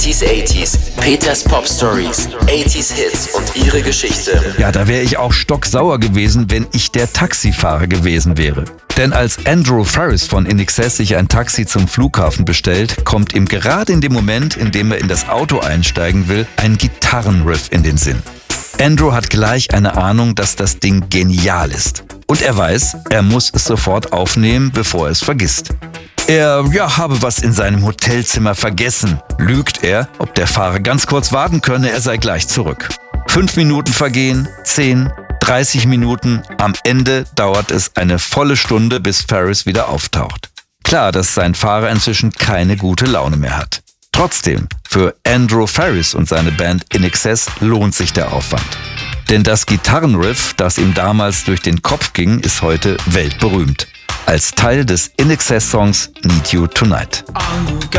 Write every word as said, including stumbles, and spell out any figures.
siebziger, achtziger, Peters Pop Stories, achtziger Hits und ihre Geschichte. Ja, da wäre ich auch stocksauer gewesen, wenn ich der Taxifahrer gewesen wäre. Denn als Andrew Farriss von I N X S sich ein Taxi zum Flughafen bestellt, kommt ihm gerade in dem Moment, in dem er in das Auto einsteigen will, ein Gitarrenriff in den Sinn. Andrew hat gleich eine Ahnung, dass das Ding genial ist. Und er weiß, er muss es sofort aufnehmen, bevor er es vergisst. Er ja, habe was in seinem Hotelzimmer vergessen, lügt er, ob der Fahrer ganz kurz warten könne, er sei gleich zurück. Fünf Minuten vergehen, zehn, dreißig Minuten, am Ende dauert es eine volle Stunde, bis Farriss wieder auftaucht. Klar, dass sein Fahrer inzwischen keine gute Laune mehr hat. Trotzdem, für Andrew Farriss und seine Band I N X S lohnt sich der Aufwand. Denn das Gitarrenriff, das ihm damals durch den Kopf ging, ist heute weltberühmt. Als Teil des I N X S-Songs Need You Tonight.